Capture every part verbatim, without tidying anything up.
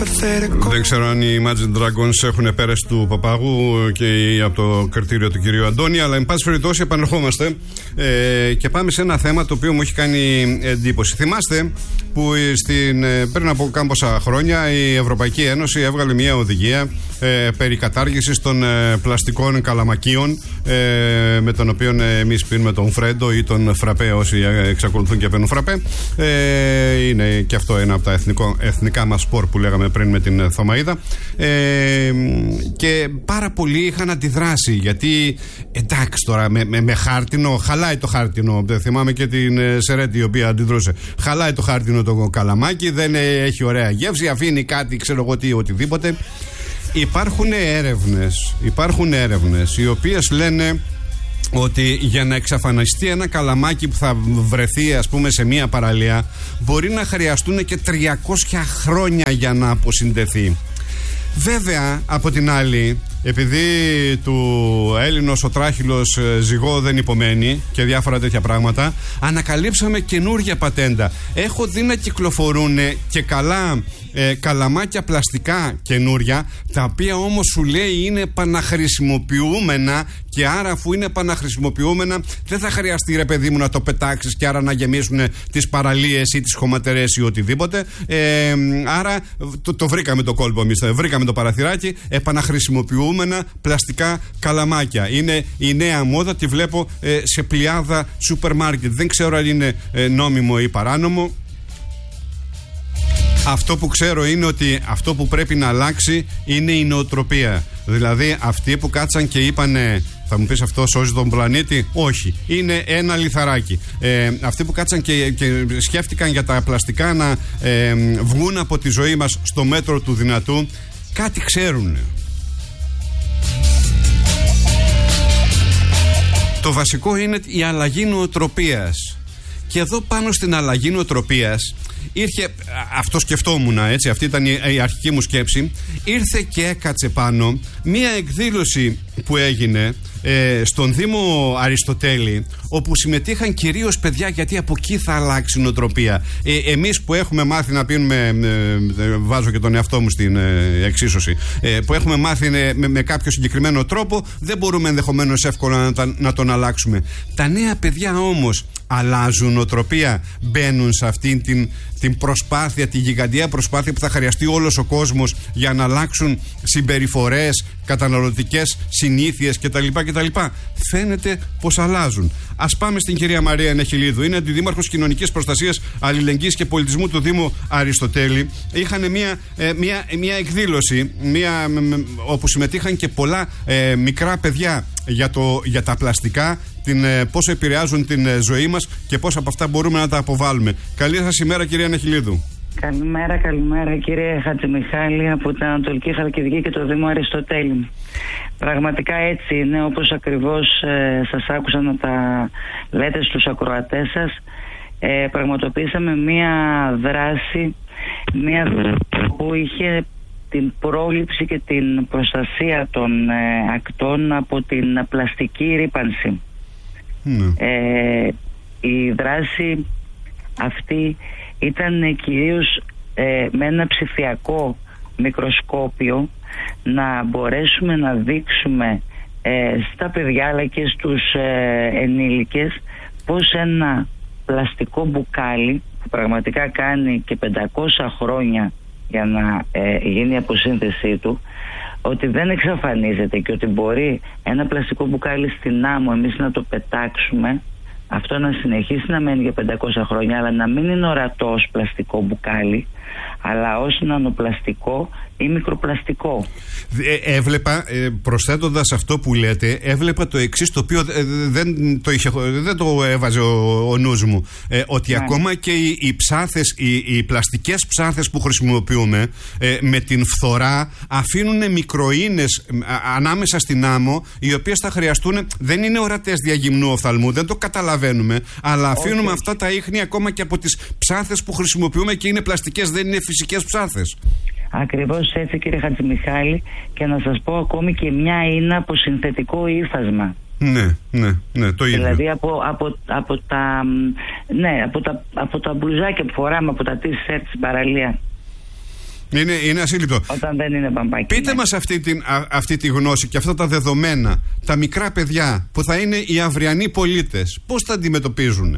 Δεν ξέρω αν οι Imagine Dragons έχουν πέραση του Παπάγου και από το κριτήριο του κυρίου Αντώνη, αλλά εν πάση περιπτώσει επανερχόμαστε ε, και πάμε σε ένα θέμα το οποίο μου έχει κάνει εντύπωση. Θυμάστε που στην, πριν από κάμποσα χρόνια η Ευρωπαϊκή Ένωση έβγαλε μια οδηγία ε, περί κατάργησης των ε, πλαστικών καλαμακίων, ε, με τον οποίο ε, εμείς πίνουμε τον Φρέντο ή τον Φραπέ, όσοι εξακολουθούν και παίρνουν Φραπέ. Ε, είναι και αυτό ένα από τα εθνικό, εθνικά μας σπορ που λέγαμε πριν με την Θωμαΐδα. Ε, και πάρα πολλοί είχαν αντιδράσει, γιατί εντάξει τώρα με, με, με χάρτινο, χαλάει το χάρτινο. Θυμάμαι και την Σερέτη η οποία αντιδρούσε. Χαλάει το χάρτινο το καλαμάκι, δεν έχει ωραία γεύση, αφήνει κάτι, ξέρω εγώ τι, οτιδήποτε. Υπάρχουν έρευνες, υπάρχουν έρευνες οι οποίες λένε ότι για να εξαφανιστεί ένα καλαμάκι που θα βρεθεί ας πούμε σε μία παραλία μπορεί να χρειαστούν και τριακόσια χρόνια για να αποσυνδεθεί. Βέβαια, από την άλλη, επειδή του Έλληνος ο τράχυλος ζυγό δεν υπομένει και διάφορα τέτοια πράγματα, ανακαλύψαμε καινούργια πατέντα. Έχω δει να κυκλοφορούν και καλά ε, καλαμάκια πλαστικά καινούρια, τα οποία όμως σου λέει είναι επαναχρησιμοποιούμενα, και άρα αφού είναι επαναχρησιμοποιούμενα δεν θα χρειαστεί ρε παιδί μου να το πετάξεις και άρα να γεμίσουν τις παραλίες ή τις χωματερές ή οτιδήποτε. ε, Άρα το, το βρήκαμε το κόλπο εμείς, βρήκαμε το παραθυράκι. Επαναχρησιμοποιούμενα πλαστικά καλαμάκια είναι η νέα μόδα, τη βλέπω ε, σε πλειάδα σούπερ μάρκετ. Δεν ξέρω αν είναι ε, νόμιμο ή παράνομο. Αυτό που ξέρω είναι ότι αυτό που πρέπει να αλλάξει είναι η νοοτροπία. Δηλαδή αυτοί που κάτσαν και είπανε, θα μου πεις αυτό σώζει τον πλανήτη? Όχι, είναι ένα λιθαράκι. ε, Αυτοί που κάτσαν και, και σκέφτηκαν για τα πλαστικά να ε, βγουν από τη ζωή μας στο μέτρο του δυνατού, κάτι ξέρουν. Το βασικό είναι η αλλαγή νοοτροπίας. Και εδώ πάνω στην αλλαγή νοοτροπίας ήρθε, αυτό σκεφτόμουν έτσι, αυτή ήταν η, η αρχική μου σκέψη, ήρθε και έκατσε πάνω μία εκδήλωση που έγινε ε, στον Δήμο Αριστοτέλη, όπου συμμετείχαν κυρίως παιδιά, γιατί από εκεί θα αλλάξει η νοοτροπία. Ε, εμείς που έχουμε μάθει να πίνουμε, ε, ε, βάζω και τον εαυτό μου στην ε, εξίσωση, ε, που έχουμε μάθει ε, με, με κάποιο συγκεκριμένο τρόπο, δεν μπορούμε ενδεχομένως εύκολα να, να τον αλλάξουμε. Τα νέα παιδιά όμως αλλάζουν νοοτροπία, μπαίνουν σε αυτήν την, την προσπάθεια, τη γιγαντιά προσπάθεια που θα χρειαστεί όλος ο κόσμος για να αλλάξουν συμπεριφορές, καταναλωτικές συνήθειες κτλ. κτλ. Φαίνεται πως αλλάζουν. Ας πάμε στην κυρία Μαρία Νεχιλίδου. Είναι αντιδήμαρχος Κοινωνικής Προστασίας, Αλληλεγγύης και Πολιτισμού του Δήμου Αριστοτέλη. Είχαν μια, ε, μια, μια εκδήλωση μια, όπου συμμετείχαν και πολλά ε, μικρά παιδιά για, το, για τα πλαστικά, την, ε, πόσο επηρεάζουν την ε, ζωή μας και πώς από αυτά μπορούμε να τα αποβάλουμε. Καλή σας ημέρα, κυρία Νεχιλίδου. Καλημέρα, καλημέρα κύριε Χατζημιχάλη από την Ανατολική Χαλκιδική και το Δήμο Αριστοτέλη. Πραγματικά έτσι είναι, όπως ακριβώς ε, σας άκουσα να τα λέτε στους ακροατές σας. Ε, πραγματοποιήσαμε μία δράση, μία δράση που είχε την πρόληψη και την προστασία των ε, ακτών από την πλαστική ρύπανση. Mm. Ε, η δράση αυτή ήταν κυρίως ε, με ένα ψηφιακό μικροσκόπιο να μπορέσουμε να δείξουμε ε, στα παιδιά αλλά και στους ε, ενήλικες πως ένα πλαστικό μπουκάλι που πραγματικά κάνει και πεντακόσια χρόνια για να ε, γίνει η αποσύνθεσή του, ότι δεν εξαφανίζεται και ότι μπορεί ένα πλαστικό μπουκάλι στην άμμο εμείς να το πετάξουμε, αυτό να συνεχίσει να μένει για πεντακόσια χρόνια, αλλά να μην είναι ορατό ως πλαστικό μπουκάλι, αλλά ως νανοπλαστικό ή μικροπλαστικό. Ε, έβλεπα, ε, προσθέτοντας αυτό που λέτε, έβλεπα το εξής, το οποίο ε, δεν, το είχε, δεν το έβαζε ο, ο νους μου, ε, ότι ναι. ακόμα και οι, οι ψάθες, οι, οι πλαστικές ψάθες που χρησιμοποιούμε ε, με την φθορά αφήνουν μικροίνες ε, ανάμεσα στην άμμο, οι οποίες θα χρειαστούν, δεν είναι ορατές διαγυμνού οφθαλμού, δεν το καταλαβαίνουμε, αλλά αφήνουμε okay. αυτά τα ίχνη ακόμα και από τις ψάθες που χρησιμοποιούμε και είναι πλαστικές, δεν είναι φυσικές ψάθες. Ακριβώς έτσι κύριε Χατζημιχάλη, και να σας πω ακόμη και μια είναι από συνθετικό ύφασμα. Ναι, ναι, ναι, το ίδιο. Δηλαδή από, από, από, τα, ναι, από, τα, από τα μπλουζάκια που φοράμε, από τα t-shirt στην παραλία. Είναι, είναι ασύλληπτο. Όταν δεν είναι μπαμπάκι. Πείτε ναι. μας αυτή, την, α, αυτή τη γνώση και αυτά τα δεδομένα. Τα μικρά παιδιά που θα είναι οι αυριανοί πολίτες, πώς τα αντιμετωπίζουν?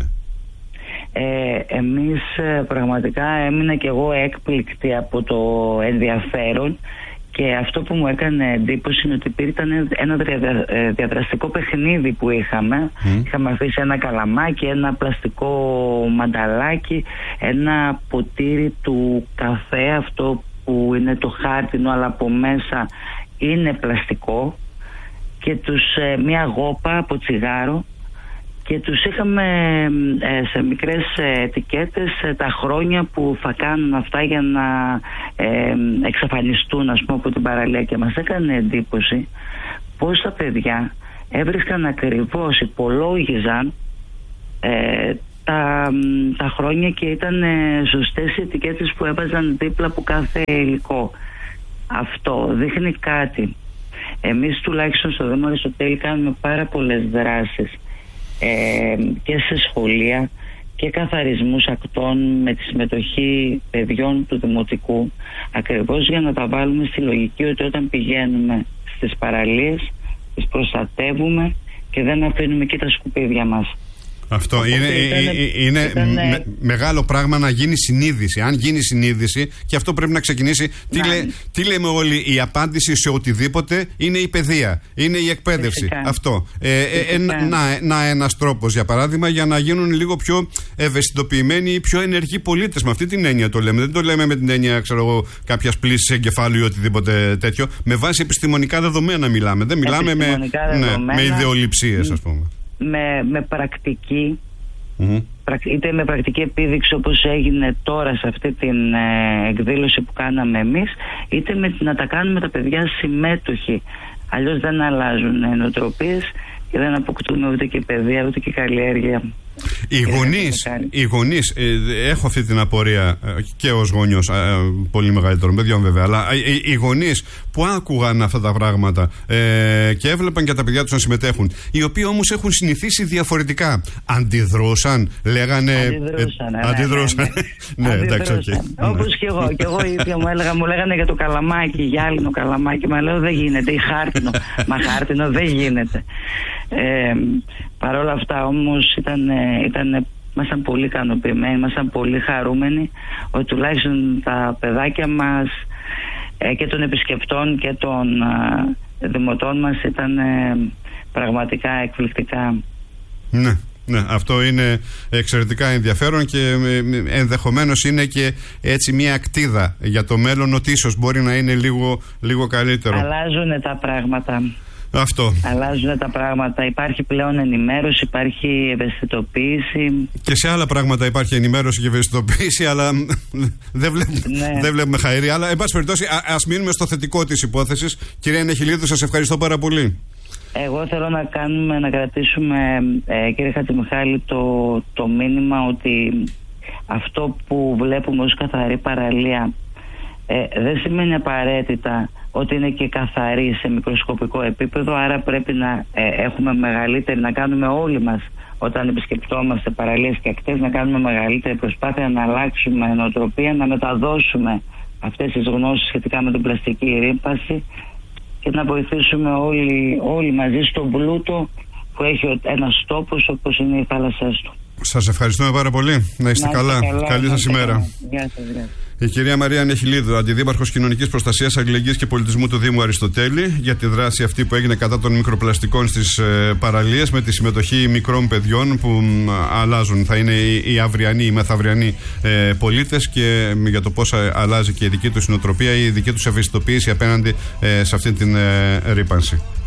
Ε, εμείς πραγματικά έμεινα και εγώ έκπληκτη από το ενδιαφέρον. Και αυτό που μου έκανε εντύπωση είναι ότι ήταν ένα διαδραστικό παιχνίδι που είχαμε. Mm. Είχαμε αφήσει ένα καλαμάκι, ένα πλαστικό μανταλάκι, ένα ποτήρι του καφέ, αυτό που είναι το χάρτινο αλλά από μέσα είναι πλαστικό, και τους, μια γόπα από τσιγάρο, και τους είχαμε ε, σε μικρές ετικέτες ε, τα χρόνια που θα κάνουν αυτά για να ε, εξαφανιστούν, ας πούμε, από την παραλία. Και μας έκανε εντύπωση πως τα παιδιά έβρισκαν ακριβώς, υπολόγιζαν ε, τα, τα χρόνια και ήταν ε, σωστές οι ετικέτες που έβαζαν δίπλα από κάθε υλικό. Αυτό δείχνει κάτι. Εμείς τουλάχιστον στο Δήμο Αριστοτέλη κάνουμε πάρα πολλές δράσεις Ε, και σε σχολεία και καθαρισμούς ακτών με τη συμμετοχή παιδιών του Δημοτικού, ακριβώς για να τα βάλουμε στη λογική ότι όταν πηγαίνουμε στις παραλίες τις προστατεύουμε και δεν αφήνουμε και τα σκουπίδια μας. Αυτό Οπότε είναι, ήταν, είναι ήταν, με, μεγάλο πράγμα να γίνει συνείδηση. Αν γίνει συνείδηση, και αυτό πρέπει να ξεκινήσει. Τι, λέ, τι λέμε όλοι, η απάντηση σε οτιδήποτε είναι η παιδεία, είναι η εκπαίδευση. Φυσικά. Αυτό. Ε, ε, ε, να, να ένας τρόπος, για παράδειγμα, για να γίνουν λίγο πιο ευαισθητοποιημένοι ή πιο ενεργοί πολίτες. Με αυτή την έννοια το λέμε. Δεν το λέμε με την έννοια, ξέρω εγώ, κάποιας πλήσης εγκεφάλου ή οτιδήποτε τέτοιο. Με βάση επιστημονικά δεδομένα μιλάμε. Δεν μιλάμε με, ναι, με ιδεολειψίες, ας πούμε. Με, με πρακτική mm-hmm. είτε με πρακτική επίδειξη όπως έγινε τώρα σε αυτή την ε, εκδήλωση που κάναμε εμείς, είτε με, να τα κάνουμε τα παιδιά συμμέτοχοι. Αλλιώς δεν αλλάζουν νοοτροπίες και δεν αποκτούμε ούτε και παιδεία ούτε και καλλιέργεια. Οι γονείς, οι γονείς ε, έχω αυτή την απορία ε, και ως γονιός ε, πολύ μεγαλύτερων παιδιών βέβαια, αλλά ε, ε, οι γονείς που άκουγαν αυτά τα πράγματα ε, και έβλεπαν και τα παιδιά τους να συμμετέχουν, οι οποίοι όμως έχουν συνηθίσει διαφορετικά, αντιδρούσαν, λέγανε αντιδρούσαν, ε, αντιδρούσαν. ναι, ναι, ναι, εντάξει, okay. Όπως και εγώ, και εγώ ίδια μου έλεγα, μου λέγανε για το καλαμάκι, γυάλινο καλαμάκι, μα λέω δεν γίνεται, ή χάρτινο, μα χάρτινο δεν γίνεται. Ε, Παρ' όλα αυτά όμως ήταν, ήταν, ήμασταν πολύ ικανοποιημένοι, ήμασταν πολύ χαρούμενοι ότι τουλάχιστον τα παιδάκια μας ε, και των επισκεπτών και των ε, δημοτών μας ήταν ε, πραγματικά εκπληκτικά. Ναι. Ναι, αυτό είναι εξαιρετικά ενδιαφέρον και ενδεχομένως είναι και έτσι μια ακτίδα για το μέλλον ότι ίσως μπορεί να είναι λίγο, λίγο καλύτερο. Αλλάζουν τα πράγματα. Αυτό. Αλλάζουν τα πράγματα. Υπάρχει πλέον ενημέρωση, υπάρχει ευαισθητοποίηση. Και σε άλλα πράγματα υπάρχει ενημέρωση και ευαισθητοποίηση, αλλά δεν βλέπουμε, ναι. δεν βλέπουμε χαΐρι. Αλλά, εν πάση περιπτώσει, ας μείνουμε στο θετικό της υπόθεσης. Κυρία Νεχιλίδου, σας ευχαριστώ πάρα πολύ. Εγώ θέλω να κάνουμε, να κρατήσουμε, ε, κύριε Χατζημιχάλη, το, το μήνυμα ότι αυτό που βλέπουμε ως καθαρή παραλία ε, δεν σημαίνει απαραίτητα ότι είναι και καθαρή σε μικροσκοπικό επίπεδο, άρα πρέπει να ε, έχουμε μεγαλύτερη, να κάνουμε όλοι μας όταν επισκεπτόμαστε παραλίες και ακτές, να κάνουμε μεγαλύτερη προσπάθεια να αλλάξουμε νοοτροπία, να μεταδώσουμε αυτές τις γνώσεις σχετικά με την πλαστική ρύπαση και να βοηθήσουμε όλοι, όλοι μαζί στον πλούτο που έχει ένας τόπος όπως είναι οι θάλασσές του. Σας ευχαριστούμε πάρα πολύ. Να είστε, να είστε καλά. καλά. Καλή σας ημέρα. Γεια σας, γεια. Η κυρία Μαρία Νεχιλίδου, Αντιδήμαρχος Κοινωνικής Προστασίας, Αλληλεγγύης και Πολιτισμού του Δήμου Αριστοτέλη, για τη δράση αυτή που έγινε κατά των μικροπλαστικών στις ε, παραλίες, με τη συμμετοχή μικρών παιδιών που μ, αλλάζουν. Θα είναι οι, οι αυριανοί, οι μεθαυριανοί ε, πολίτες, και μ, για το πώς αλλάζει και η δική τους νοοτροπία, η δική τους ευαισθητοποίηση απέναντι ε, σε αυτή την ε, ρύπανση.